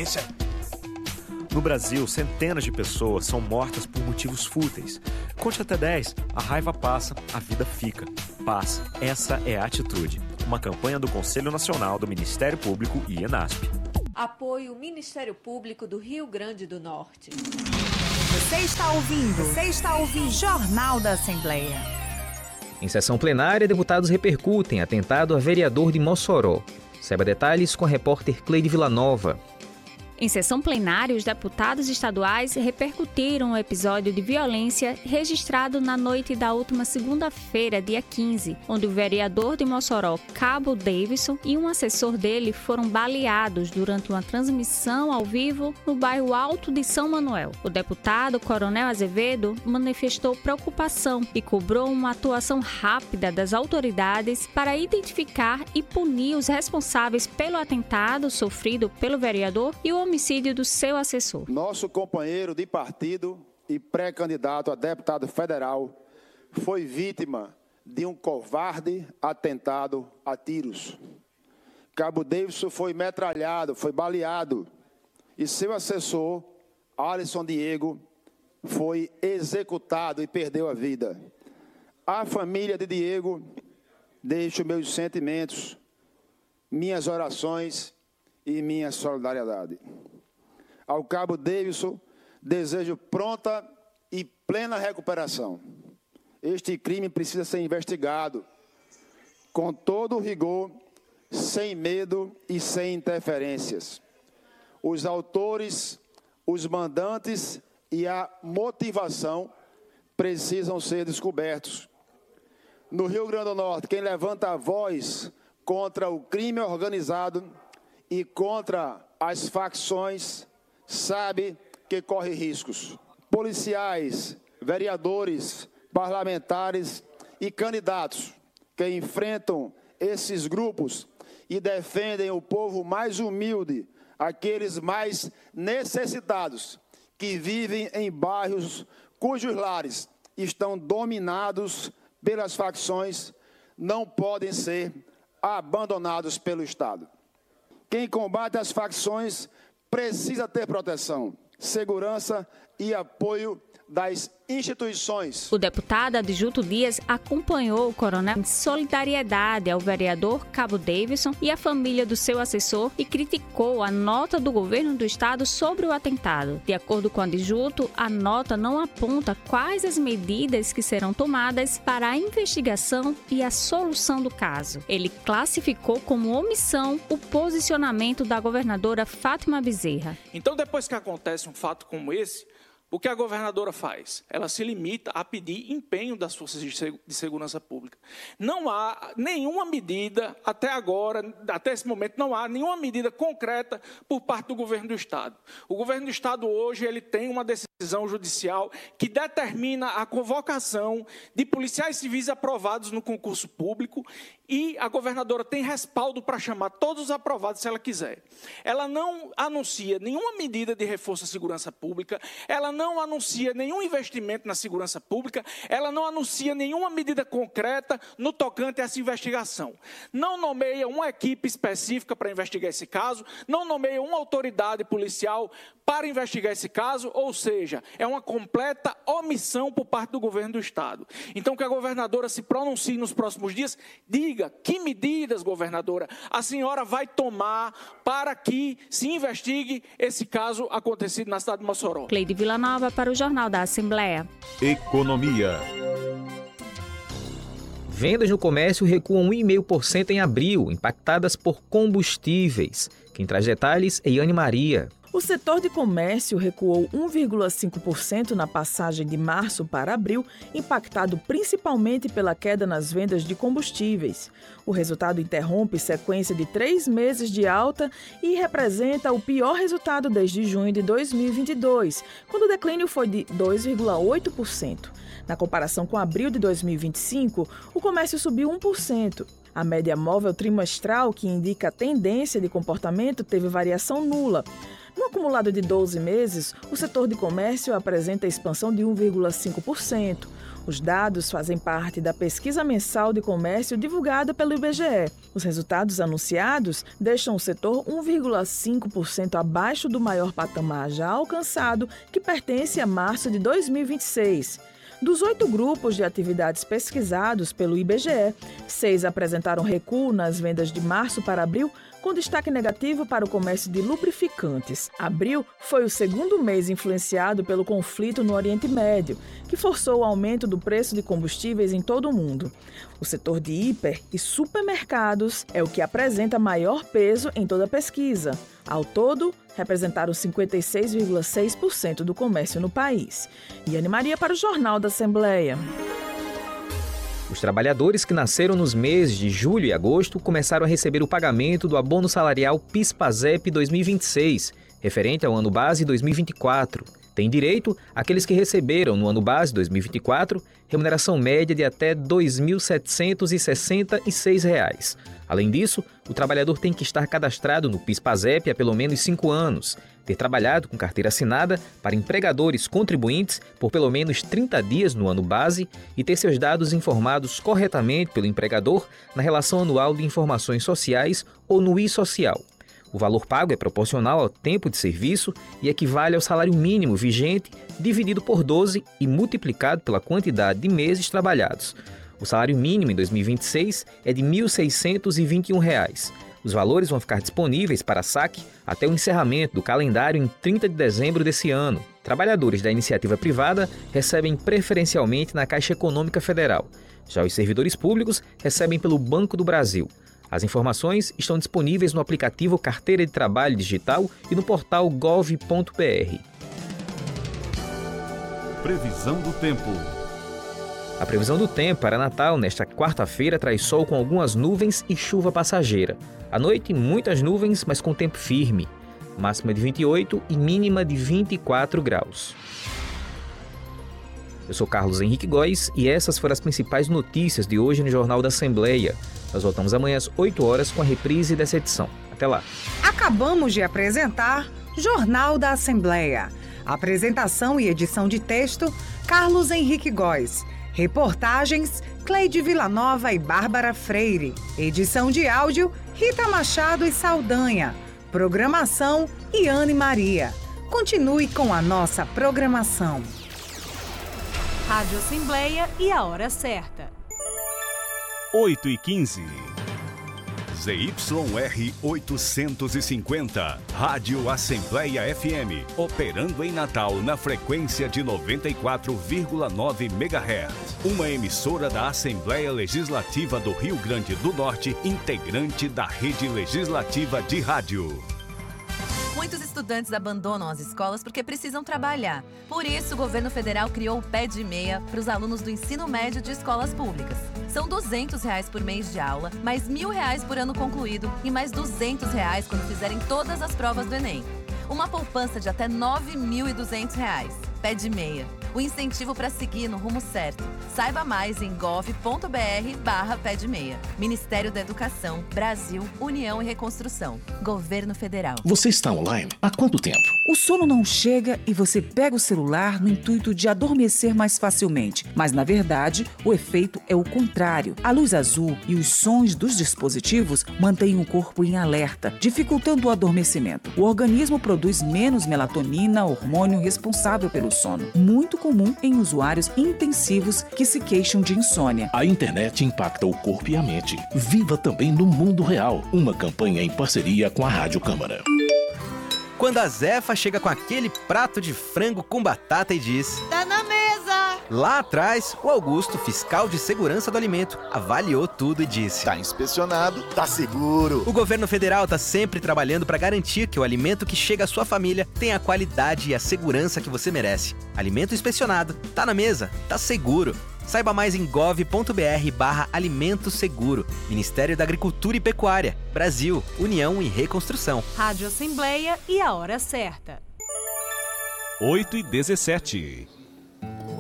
violência. No Brasil, centenas de pessoas são mortas por motivos fúteis. Conte até 10, a raiva passa, a vida fica. Paz, essa é a atitude. Uma campanha do Conselho Nacional do Ministério Público e ENASP. Apoio Ministério Público do Rio Grande do Norte. Você está ouvindo Jornal da Assembleia. Em sessão plenária, deputados repercutem atentado a vereador de Mossoró. Saiba detalhes com a repórter Cleide Villanova. Em sessão plenária, os deputados estaduais repercutiram o episódio de violência registrado na noite da última segunda-feira, dia 15, onde o vereador de Mossoró, Cabo Davidson, e um assessor dele foram baleados durante uma transmissão ao vivo no bairro Alto de São Manuel. O deputado Coronel Azevedo manifestou preocupação e cobrou uma atuação rápida das autoridades para identificar e punir os responsáveis pelo atentado sofrido pelo vereador e o homicídio do seu assessor. Nosso companheiro de partido e pré-candidato a deputado federal foi vítima de um covarde atentado a tiros. Cabo Davidson foi metralhado, foi baleado e seu assessor, Alisson Diego, foi executado e perdeu a vida. A família de Diego, deixo meus sentimentos, minhas orações e minha solidariedade. Ao Cabo Davidson, desejo pronta e plena recuperação. Este crime precisa ser investigado com todo o rigor, sem medo e sem interferências. Os autores, os mandantes e a motivação precisam ser descobertos. No Rio Grande do Norte, quem levanta a voz contra o crime organizado e contra as facções sabe que corre riscos. Policiais, vereadores, parlamentares e candidatos que enfrentam esses grupos e defendem o povo mais humilde, aqueles mais necessitados, que vivem em bairros cujos lares estão dominados pelas facções, não podem ser abandonados pelo Estado. Quem combate as facções precisa ter proteção, segurança e apoio das instituições. O deputado Adjuto Dias acompanhou o coronel em solidariedade ao vereador Cabo Davidson e à família do seu assessor e criticou a nota do governo do estado sobre o atentado. De acordo com o Adjuto, a nota não aponta quais as medidas que serão tomadas para a investigação e a solução do caso. Ele classificou como omissão o posicionamento da governadora Fátima Bezerra. Então, depois que acontece um fato como esse, o que a governadora faz? Ela se limita a pedir empenho das forças de segurança pública. Não há nenhuma medida, até agora, até esse momento, não há nenhuma medida concreta por parte do governo do Estado. O governo do Estado hoje ele tem uma decisão judicial que determina a convocação de policiais civis aprovados no concurso público e a governadora tem respaldo para chamar todos os aprovados se ela quiser. Ela não anuncia nenhuma medida de reforço à segurança pública, ela não anuncia nenhum investimento na segurança pública, ela não anuncia nenhuma medida concreta no tocante a essa investigação. Não nomeia uma equipe específica para investigar esse caso, não nomeia uma autoridade policial para investigar esse caso, ou seja, é uma completa omissão por parte do governo do Estado. Então, que a governadora se pronuncie nos próximos dias, diga que medidas, governadora, a senhora vai tomar para que se investigue esse caso acontecido na cidade de Mossoró. Cleide Villanova para o Jornal da Assembleia. Economia. Vendas no comércio recuam 1,5% em abril, impactadas por combustíveis. Quem traz detalhes é Yane Maria. O setor de comércio recuou 1,5% na passagem de março para abril, impactado principalmente pela queda nas vendas de combustíveis. O resultado interrompe sequência de 3 meses de alta e representa o pior resultado desde junho de 2022, quando o declínio foi de 2,8%. Na comparação com abril de 2025, o comércio subiu 1%. A média móvel trimestral, que indica a tendência de comportamento, teve variação nula. No acumulado de 12 meses, o setor de comércio apresenta expansão de 1,5%. Os dados fazem parte da pesquisa mensal de comércio divulgada pelo IBGE. Os resultados anunciados deixam o setor 1,5% abaixo do maior patamar já alcançado, que pertence a março de 2026. Dos 8 grupos de atividades pesquisados pelo IBGE, 6 apresentaram recuo nas vendas de março para abril, com destaque negativo para o comércio de lubrificantes. Abril foi o segundo mês influenciado pelo conflito no Oriente Médio, que forçou o aumento do preço de combustíveis em todo o mundo. O setor de hiper e supermercados é o que apresenta maior peso em toda a pesquisa. Ao todo, representaram 56,6% do comércio no país. Yane Maria para o Jornal da Assembleia. Os trabalhadores que nasceram nos meses de julho e agosto começaram a receber o pagamento do abono salarial PIS/PASEP 2026, referente ao ano base 2024. Tem direito aqueles que receberam no ano base 2024 remuneração média de até R$ 2.766. Além disso, o trabalhador tem que estar cadastrado no PIS/PASEP há pelo menos 5 anos, ter trabalhado com carteira assinada para empregadores contribuintes por pelo menos 30 dias no ano base e ter seus dados informados corretamente pelo empregador na relação anual de informações sociais ou no e-social. O valor pago é proporcional ao tempo de serviço e equivale ao salário mínimo vigente dividido por 12 e multiplicado pela quantidade de meses trabalhados. O salário mínimo em 2026 é de R$ 1.621. Os valores vão ficar disponíveis para saque até o encerramento do calendário em 30 de dezembro desse ano. Trabalhadores da iniciativa privada recebem preferencialmente na Caixa Econômica Federal. Já os servidores públicos recebem pelo Banco do Brasil. As informações estão disponíveis no aplicativo Carteira de Trabalho Digital e no portal gov.br. Previsão do tempo. A previsão do tempo para Natal nesta quarta-feira traz sol com algumas nuvens e chuva passageira. À noite, muitas nuvens, mas com tempo firme. Máxima de 28 e mínima de 24 graus. Eu sou Carlos Henrique Góes e essas foram as principais notícias de hoje no Jornal da Assembleia. Nós voltamos amanhã às 8 horas com a reprise dessa edição. Até lá. Acabamos de apresentar Jornal da Assembleia. Apresentação e edição de texto, Carlos Henrique Góes. Reportagens, Cleide Villanova e Bárbara Freire. Edição de áudio, Rita Machado e Saldanha. Programação, Yane Maria. Continue com a nossa programação. Rádio Assembleia e a hora certa. 8h15. ZYR 850, Rádio Assembleia FM, operando em Natal na frequência de 94,9 MHz. Uma emissora da Assembleia Legislativa do Rio Grande do Norte, integrante da Rede Legislativa de Rádio. Muitos estudantes abandonam as escolas porque precisam trabalhar. Por isso, o governo federal criou o Pé de Meia para os alunos do ensino médio de escolas públicas. São R$ 200 por mês de aula, mais R$ 1.000 por ano concluído e mais R$ 200 quando fizerem todas as provas do Enem. Uma poupança de até R$ 9.200. Pé de Meia. O incentivo para seguir no rumo certo. Saiba mais em gov.br/Pé de Meia. Ministério da Educação, Brasil, União e Reconstrução. Governo Federal. Você está online há quanto tempo? O sono não chega e você pega o celular no intuito de adormecer mais facilmente. Mas, na verdade, o efeito é o contrário. A luz azul e os sons dos dispositivos mantêm o corpo em alerta, dificultando o adormecimento. O organismo produz menos melatonina, hormônio responsável pelo sono. Muito comum em usuários intensivos que se queixam de insônia. A internet impacta o corpo e a mente. Viva também no mundo real. Uma campanha em parceria com a Rádio Câmara. Quando a Zefa chega com aquele prato de frango com batata e diz: tá na mesa! Lá atrás, o Augusto, fiscal de segurança do alimento, avaliou tudo e disse: tá inspecionado, tá seguro. O governo federal está sempre trabalhando para garantir que o alimento que chega à sua família tenha a qualidade e a segurança que você merece. Alimento inspecionado, tá na mesa, tá seguro. Saiba mais em gov.br/Alimento Seguro. Ministério da Agricultura e Pecuária. Brasil, União e Reconstrução. Rádio Assembleia e a hora certa. 8h17.